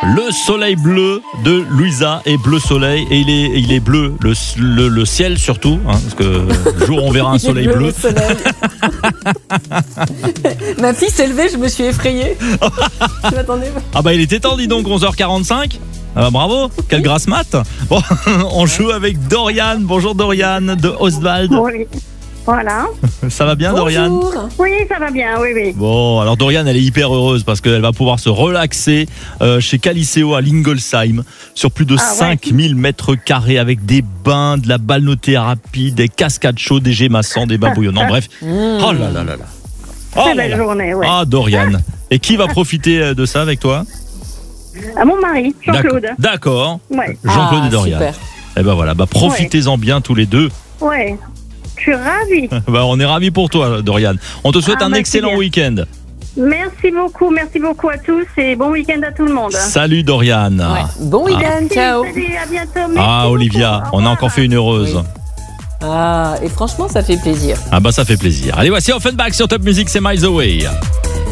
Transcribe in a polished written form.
Le soleil bleu de Louisa et bleu soleil. Et il est bleu, le ciel surtout, hein, parce que le jour où on verra un soleil bleu. Ma fille s'est levée, je me suis effrayée. Je m'attendais pas. Ah bah il était temps, dis donc, 11h45. Ah bah bravo, quelle grasse mat. Bon, on joue avec Dorian. Bonjour Dorian de Ostwald. Oui, voilà. Ça va bien Dorian? Bonjour. Oui, ça va bien, oui. Bon, alors Dorian, elle est hyper heureuse parce qu'elle va pouvoir se relaxer chez Caliceo à Lingolsheim sur plus de 5000 mètres carrés avec des bains, de la balnéothérapie, des cascades chaudes, des jets massants, des bains bouillonnants, bref. Oh là là là là. Oh Très là belle là. journée, oui. Ah Dorian. Et qui va profiter de ça avec toi? À mon mari, Jean-Claude. D'accord. Ouais. Jean-Claude et Dorian. Super. Et ben voilà, bah profitez-en bien tous les deux. Ouais. Je suis ravie. Bah on est ravis pour toi Dorian. On te souhaite un merci excellent bien. week-end. Merci beaucoup à tous et bon week-end à tout le monde. Salut Dorian. Ouais. Bon week-end, ciao. Salut, à bientôt. Merci Ah beaucoup. Olivia, Au on a revoir. encore fait une heureuse. Oui. Ah, et franchement, ça fait plaisir. Ah bah ça fait plaisir. Allez, voici Offenbach sur Top Music, c'est Miles Away.